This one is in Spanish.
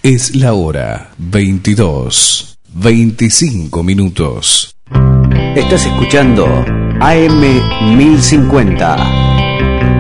Es la hora 22:25. Estás escuchando AM 1050